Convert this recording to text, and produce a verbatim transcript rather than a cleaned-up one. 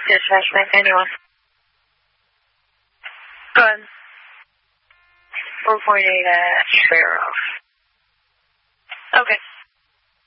Dispatch nine ninety-one. Go ahead. four point eight at Sparrow. Okay.